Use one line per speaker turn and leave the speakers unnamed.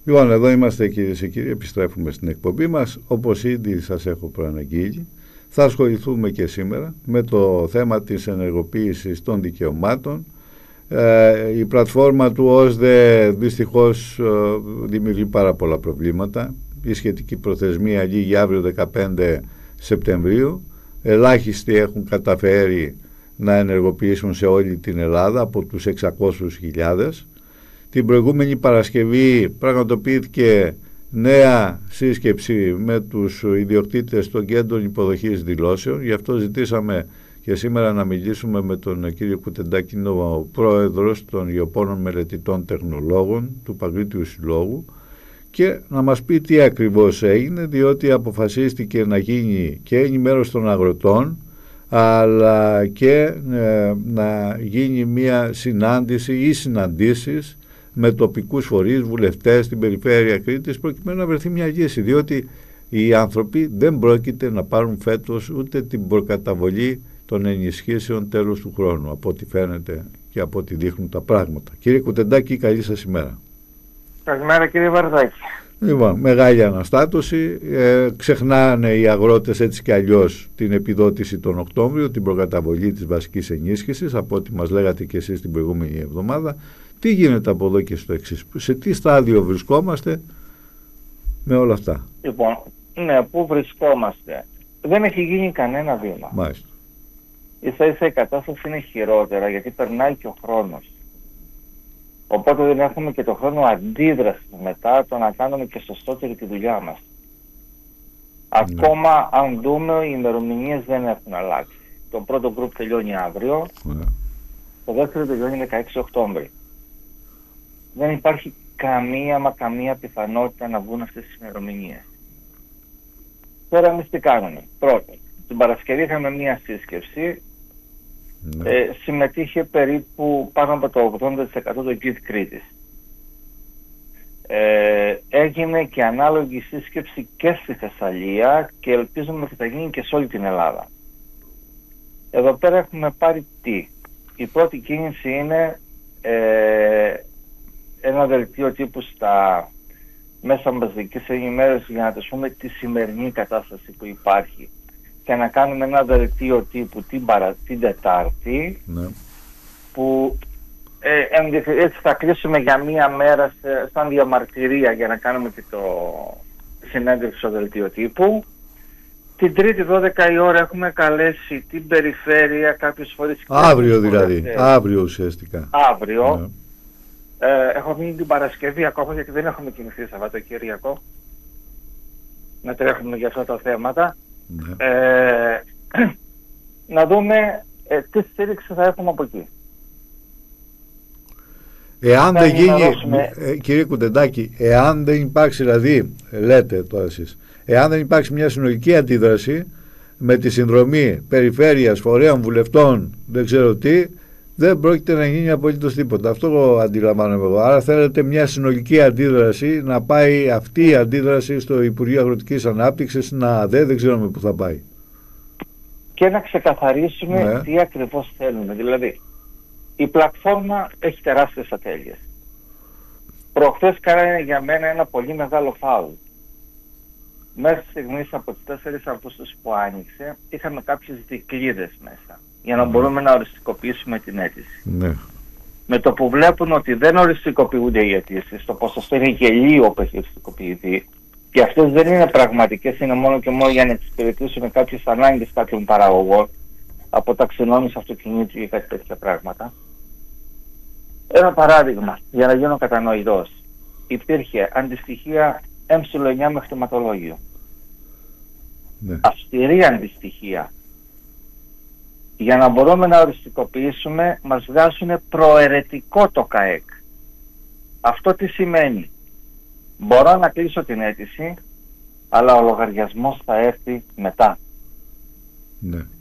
Λοιπόν, εδώ είμαστε κυρίες και κύριοι, επιστρέφουμε στην εκπομπή μας. Όπως ήδη σας έχω προαναγγείλει, θα ασχοληθούμε και σήμερα με το θέμα της ενεργοποίησης των δικαιωμάτων. Η πλατφόρμα του ΟΣΔΕ δυστυχώς δημιουργεί πάρα πολλά προβλήματα. Η σχετική προθεσμία λήγει αύριο 15 Σεπτεμβρίου. Ελάχιστοι έχουν καταφέρει να ενεργοποιήσουν σε όλη την Ελλάδα από τους 600.000. Την προηγούμενη Παρασκευή πραγματοποιήθηκε νέα σύσκεψη με τους ιδιοκτήτες των κέντρων υποδοχής δηλώσεων. Γι' αυτό ζητήσαμε και σήμερα να μιλήσουμε με τον κύριο Κουτεντάκη, ο πρόεδρος των Ιωπώνων Μελετητών Τεχνολόγων του Παγκρίτιου Συλλόγου, και να μας πει τι ακριβώς έγινε, διότι αποφασίστηκε να γίνει και ενημέρωση των αγροτών, αλλά και να γίνει μια συνάντηση ή συναντήσεις με τοπικούς φορείς, βουλευτές στην περιφέρεια Κρήτης, προκειμένου να βρεθεί μια λύση, διότι οι άνθρωποι δεν πρόκειται να πάρουν φέτος ούτε την προκαταβολή των ενισχύσεων τέλος του χρόνου, από ό,τι φαίνεται και από ό,τι δείχνουν τα πράγματα. Κύριε Κουτεντάκη, καλή σας ημέρα.
Καλημέρα κύριε Βαρδάκη.
Λοιπόν, μεγάλη αναστάτωση. Ξεχνάνε οι αγρότες έτσι και αλλιώς την επιδότηση τον Οκτώβριο, την προκαταβολή της βασικής ενίσχυσης, από ό,τι μας λέγατε και εσείς την προηγούμενη εβδομάδα. Τι γίνεται από εδώ και στο εξής? Σε τι στάδιο βρισκόμαστε με όλα αυτά?
Λοιπόν, ναι, πού βρισκόμαστε? Δεν έχει γίνει κανένα βήμα.
Μάλιστα.
Ίσα-ίσα η κατάσταση είναι χειρότερα, γιατί περνάει και ο χρόνος. Οπότε δεν έχουμε και το χρόνο αντίδρασης μετά, το να κάνουμε και σωστότερη τη δουλειά μας. Ακόμα αν δούμε, οι ημερομηνίες δεν έχουν αλλάξει. Το πρώτο γκρουπ τελειώνει αύριο, το δεύτερο τελειώνει 16 Οκτώβρη. Δεν υπάρχει καμία πιθανότητα να βγουν αυτές τις ημερομηνίες. Τώρα εμείς τι κάνουμε? Πρώτον, την Παρασκευή είχαμε μία σύσκεψη. Συμμετείχε περίπου πάνω από το 80% του ΚΙΔ Κρήτης. Έγινε και ανάλογη σύσκεψη και στη Θεσσαλία και ελπίζουμε ότι θα γίνει και σε όλη την Ελλάδα. Εδώ πέρα έχουμε πάρει τι? Η πρώτη κίνηση είναι ένα δελτίο τύπου στα μέσα μαζικής ενημέρωσης για να πούμε τη σημερινή κατάσταση που υπάρχει, και να κάνουμε ένα δελτίο τύπου την Τετάρτη, που έτσι θα κλείσουμε για μία μέρα σαν διαμαρτυρία για να κάνουμε και το συνέντευξη στο δελτίο τύπου. Την Τρίτη 12 η ώρα έχουμε καλέσει την περιφέρεια, κάποιους φορείς.
Αύριο δηλαδή, αύριο ουσιαστικά.
Αύριο. Έχω μείνει την Παρασκευή ακόμα, γιατί δεν έχουμε κινηθεί Σαββατοκύριακο να τρέχουμε για αυτά τα θέματα. Να δούμε τι στήριξη θα έχουμε από εκεί.
Εάν δεν γίνει, κύριε Κουτεντάκη, εάν δεν υπάρξει, δηλαδή λέτε τώρα εσείς, εάν δεν υπάρξει μια συνολική αντίδραση με τη συνδρομή περιφέρειας, φορέων, βουλευτών, δεν ξέρω τι, δεν πρόκειται να γίνει απολύτως τίποτα. Αυτό αντιλαμβάνομαι εγώ. Άρα θέλετε μια συνολική αντίδραση, να πάει αυτή η αντίδραση στο Υπουργείο Αγροτικής Ανάπτυξης, στην ΑΔΕ, δεν ξέρουμε πού θα πάει. Και
να ξεκαθαρίσουμε τι ακριβώς θέλουμε. Δηλαδή, η πλατφόρμα έχει τεράστιες ατέλειες. Προχθές κάνανε για μένα ένα πολύ μεγάλο φάουλ. Μέχρι στιγμής από τις 4 Αυγούστου που άνοιξε, είχαμε κάποιες δικλείδες μέσα, για να μπορούμε να οριστικοποιήσουμε την αίτηση. Με το που βλέπουν ότι δεν οριστικοποιούνται οι αιτήσεις, το ποσοστό είναι γελίο που έχει οριστικοποιηθεί, και αυτές δεν είναι πραγματικές, είναι μόνο και μόνο για να εξυπηρετήσουν κάποιες ανάγκες κάποιων παραγωγών, από ταξινόμηση αυτοκινήτου ή κάτι τέτοια πράγματα. Ένα παράδειγμα, για να γίνω κατανοητός. Υπήρχε αντιστοιχεία M9 με χρηματολόγιο. Αυστηρή αντιστοιχεία. Για να μπορούμε να οριστικοποιήσουμε, μας βγάζουν προαιρετικό το ΚΑΕΚ. Αυτό τι σημαίνει? Μπορώ να κλείσω την αίτηση, αλλά ο λογαριασμός θα έρθει μετά.